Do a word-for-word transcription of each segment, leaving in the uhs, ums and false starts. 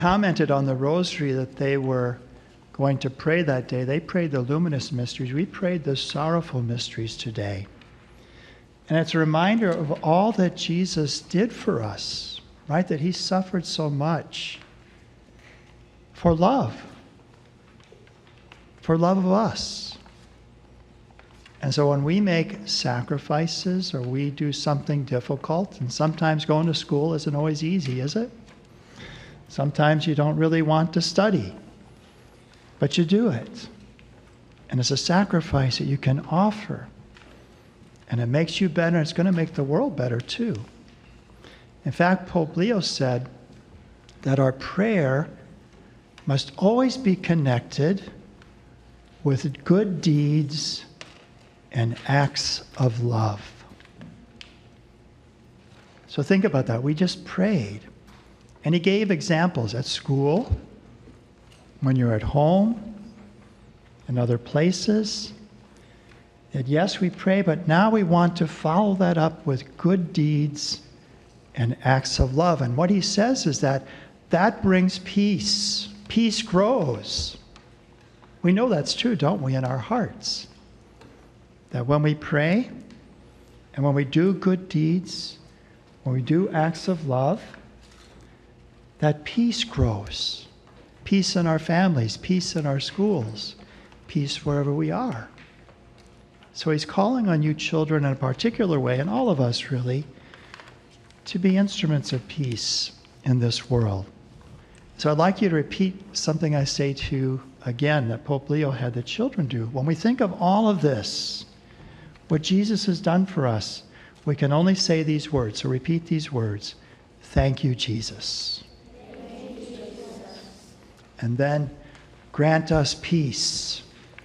commented on the rosary that they were going to pray that day. They prayed the luminous mysteries. We prayed the sorrowful mysteries today. And it's a reminder of all that Jesus did for us, right? That he suffered so much for love, for love of us. And so when we make sacrifices or we do something difficult, and sometimes going to school isn't always easy, is it? Sometimes you don't really want to study, but you do it. And it's a sacrifice that you can offer. And it makes you better. It's going to make the world better too. In fact, Pope Leo said that our prayer must always be connected with good deeds and acts of love. So think about that. We just prayed. And he gave examples at school, when you're at home, and other places. That yes, we pray, but now we want to follow that up with good deeds and acts of love. And what he says is that that brings peace. Peace grows. We know that's true, don't we, in our hearts? That when we pray and when we do good deeds, when we do acts of love, that peace grows. Peace in our families, peace in our schools, peace wherever we are. So he's calling on you children in a particular way, and all of us really, to be instruments of peace in this world. So I'd like you to repeat something I say to you again that Pope Leo had the children do. When we think of all of this, what Jesus has done for us, we can only say these words. So repeat these words. Thank you, Jesus. Thank you, Jesus. And then grant us peace.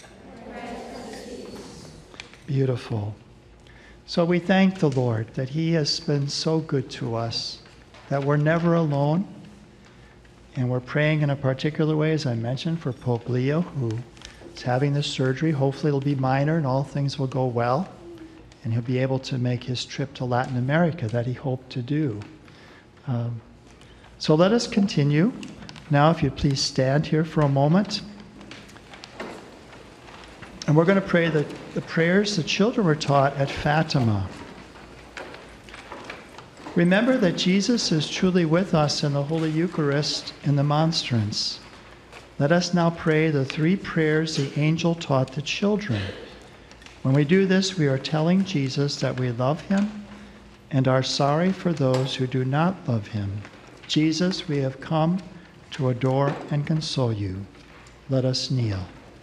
Beautiful. So we thank the Lord that he has been so good to us, that we're never alone. And we're praying in a particular way, as I mentioned, for Pope Leo, who is having this surgery. Hopefully it'll be minor and all things will go well. And he'll be able to make his trip to Latin America that he hoped to do. Um, so let us continue. Now, if you'd please stand here for a moment. And we're going to pray the, the prayers the children were taught at Fatima. Remember that Jesus is truly with us in the Holy Eucharist in the monstrance. Let us now pray the three prayers the angel taught the children. When we do this, we are telling Jesus that we love him and are sorry for those who do not love him. Jesus, we have come to adore and console you. Let us kneel.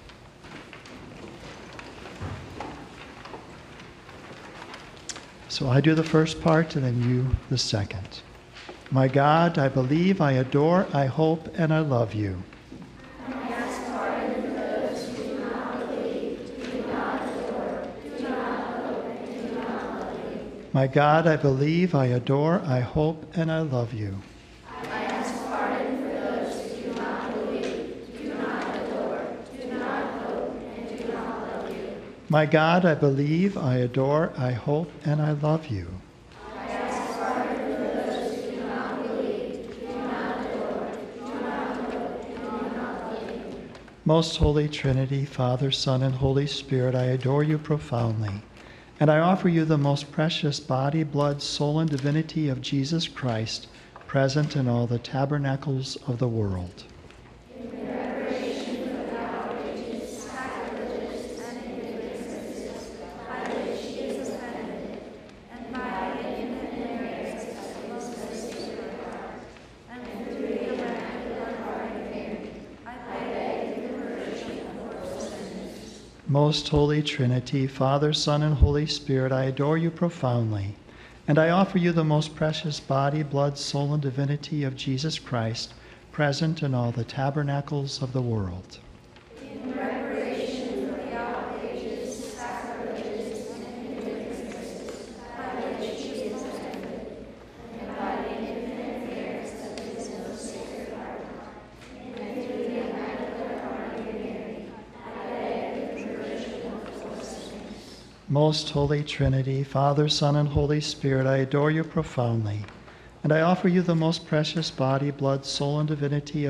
So I do the first part and then you the second. My God, I believe, I adore, I hope, and I love you. I ask pardon for those who do not believe, do not adore, do not hope, and do not love you. My God, I believe, I adore, I hope, and I love you. I ask pardon for those who do not believe, do not adore, do not hope, and do not love you. My God, I believe, I adore, I hope, and I love you. I ask pardon for those who do not believe, do not adore, do not hope, and do not love you. Most Holy Trinity, Father, Son, and Holy Spirit, I adore you profoundly. And I offer you the most precious body, blood, soul, and divinity of Jesus Christ, present in all the tabernacles of the world. In reparation for the outrages, sacrileges, and iniquities by which he is offended, and by the infinite merits of the most sacred heart, and through the immaculate heart of Mary, I beg the conversion of our sins. Most Holy Trinity, Father, Son, and Holy Spirit, I adore you profoundly. And I offer you the most precious body, blood, soul, and divinity of Jesus Christ, present in all the tabernacles of the world. In reparation for the outrages, sacrileges, and iniquities by which he is offended, and by the infinite merits of his most sacred heart, and through the immaculate heart of Mary, I beg the conversion of our sins. Most Holy Trinity, Father, Son, and Holy Spirit, I adore you profoundly. And I offer you the most precious body, blood, soul, and divinity of